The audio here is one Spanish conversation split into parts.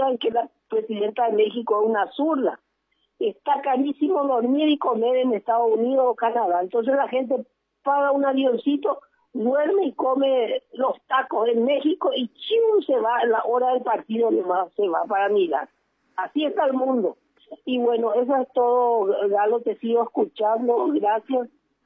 digan que la presidenta de México es una zurda. Está carísimo dormir y comer en Estados Unidos o Canadá. Entonces la gente paga un avioncito, duerme y come los tacos en México y ¡chum! Se va a la hora del partido, nomás se va para mirar. Así está el mundo. Y bueno, eso es todo, Galo, te sigo escuchando. Gracias.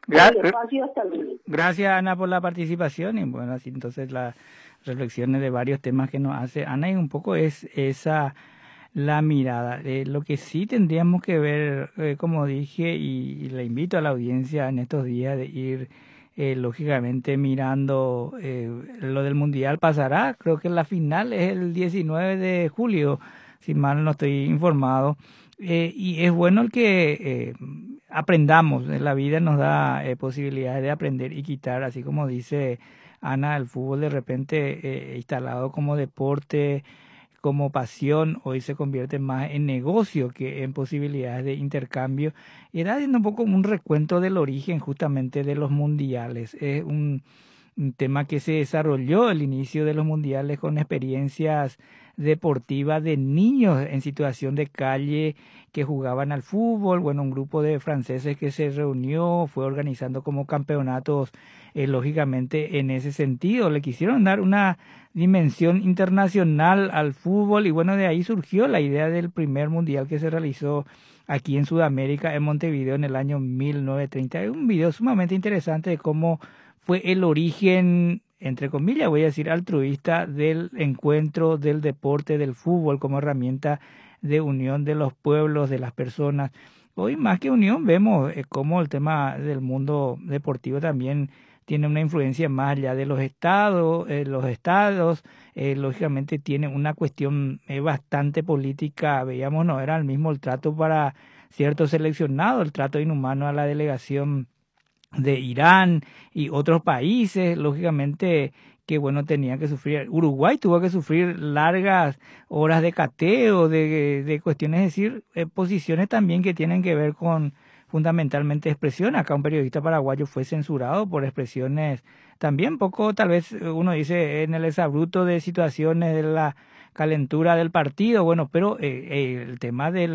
Gracias, Ana, por la participación. Y bueno, así entonces las reflexiones de varios temas que nos hace Ana, y un poco es esa la mirada. Lo que sí tendríamos que ver, como dije, y le invito a la audiencia en estos días de ir lógicamente mirando lo del Mundial. Pasará, creo que la final es el 19 de julio, si mal no estoy informado. Y es bueno el que aprendamos. La vida nos da posibilidades de aprender y quitar, así como dice Ana, el fútbol de repente instalado como deporte, como pasión, hoy se convierte más en negocio que en posibilidades de intercambio. Y era haciendo un poco un recuento del origen justamente de los mundiales. Es un tema que se desarrolló al inicio de los mundiales con experiencias deportivas de niños en situación de calle que jugaban al fútbol. Bueno, un grupo de franceses que se reunió, fue organizando como campeonatos, lógicamente en ese sentido. Le quisieron dar una dimensión internacional al fútbol y bueno, de ahí surgió la idea del primer mundial que se realizó aquí en Sudamérica, en Montevideo, en el año 1930. Es un video sumamente interesante de cómo fue el origen, entre comillas, voy a decir, altruista del encuentro del deporte, del fútbol, como herramienta de unión de los pueblos, de las personas. Hoy más que unión vemos cómo el tema del mundo deportivo también tiene una influencia más allá de los estados. Lógicamente tiene una cuestión bastante política. Veíamos, no era el mismo el trato para ciertos seleccionados, el trato inhumano a la delegación de Irán y otros países, lógicamente que bueno, tenían que sufrir. Uruguay tuvo que sufrir largas horas de cateo, de cuestiones, es decir, posiciones también que tienen que ver con fundamentalmente expresión. Acá un periodista paraguayo fue censurado por expresiones también poco, tal vez uno dice, en el exabrupto de situaciones de la calentura del partido, bueno, pero el tema de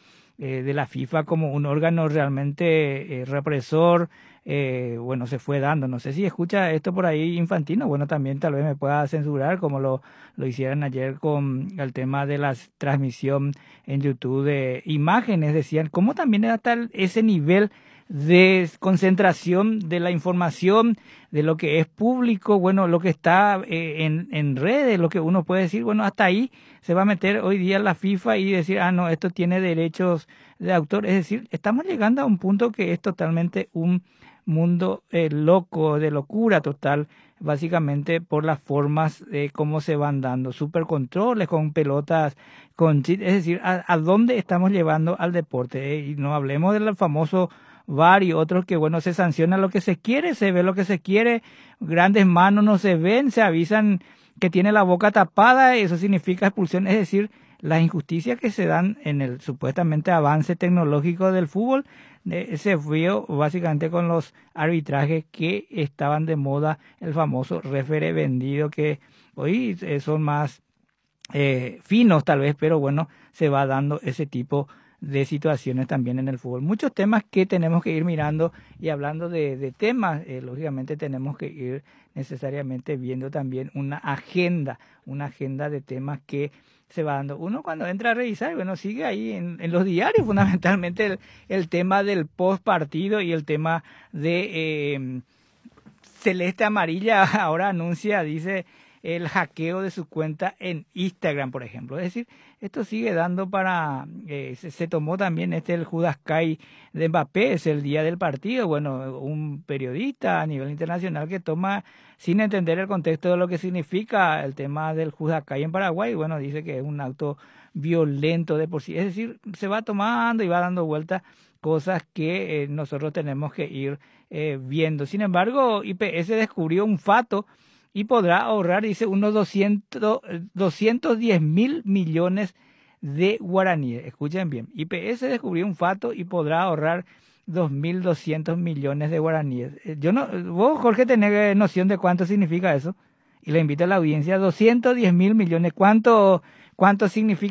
la FIFA como un órgano realmente represor, bueno, se fue dando. No sé si escucha esto por ahí Infantino, bueno, también tal vez me pueda censurar como lo hicieron ayer con el tema de la transmisión en YouTube de imágenes. Decían cómo también hasta ese nivel de concentración de la información, de lo que es público, bueno, lo que está en redes, lo que uno puede decir, bueno, hasta ahí se va a meter hoy día la FIFA y decir, no, esto tiene derechos de autor. Es decir, estamos llegando a un punto que es totalmente un mundo loco, de locura total, básicamente por las formas de cómo se van dando, supercontroles con pelotas, con cheat. Es decir, a dónde estamos llevando al deporte, y no hablemos del famoso VAR y otros que bueno, se sanciona lo que se quiere, se ve lo que se quiere, grandes manos no se ven, se avisan que tiene la boca tapada, eso significa expulsión. Es decir, las injusticias que se dan en el supuestamente avance tecnológico del fútbol se vio básicamente con los arbitrajes que estaban de moda, el famoso referee vendido, que hoy son más finos tal vez, pero bueno, se va dando ese tipo de situaciones también en el fútbol. Muchos temas que tenemos que ir mirando, y hablando de temas, lógicamente tenemos que ir necesariamente viendo también una agenda de temas que se va dando. Uno cuando entra a revisar, bueno, sigue ahí en los diarios fundamentalmente el tema del post partido y el tema de Celeste Amarilla ahora anuncia, dice, el hackeo de su cuenta en Instagram, por ejemplo. Es decir, esto sigue dando para... se tomó también el Judas Kai de Mbappé, es el día del partido. Bueno, un periodista a nivel internacional que toma, sin entender el contexto de lo que significa el tema del Judas Kai en Paraguay, bueno, dice que es un acto violento de por sí. Es decir, se va tomando y va dando vueltas cosas que nosotros tenemos que ir viendo. Sin embargo, IPS descubrió un fato y podrá ahorrar, dice, unos 210.000 millones de guaraníes. Escuchen bien, IPS descubrió un fato y podrá ahorrar 2.200 millones de guaraníes. Yo no, vos, Jorge, tenés noción de cuánto significa eso. Y le invito a la audiencia, 210.000 millones, ¿cuánto significa?